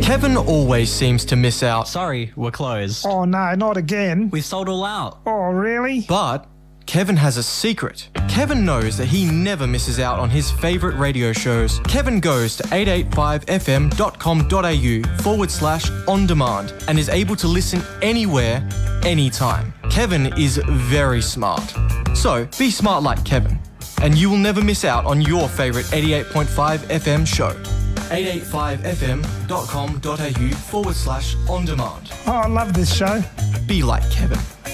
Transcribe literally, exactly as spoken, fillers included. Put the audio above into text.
Kevin always seems to miss out. Sorry, we're closed. Oh no, not again. We've sold all out. Oh really? But Kevin has a secret. Kevin knows that he never misses out on his favourite radio shows. Kevin goes to eight eighty-five f m dot com dot a u forward slash on demand and is able to listen anywhere, anytime. Kevin is very smart. So be smart like Kevin, and you will never miss out on your favourite eighty-eight point five F M show. eight eighty-five f m dot com dot a u forward slash on demand. Oh, I love this show. Be like Kevin.